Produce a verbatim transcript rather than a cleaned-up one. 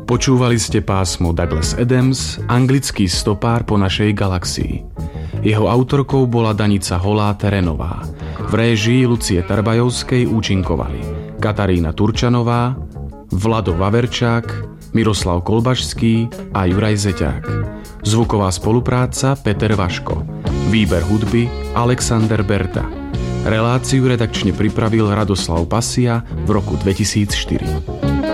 Počúvali ste pásmo Douglas Adams, anglický stopár po našej galaxii. Jeho autorkou bola Danica Holá-Terenová. V réžii Lucie Tarbajovskej účinkovali Katarína Turčanová, Vlado Vaverčák, Miroslav Kolbašský a Juraj Zeťák. Zvuková spolupráca Peter Vaško. Výber hudby Alexander Berta. Reláciu redakčne pripravil Radoslav Pasia v roku dvetisícštyri.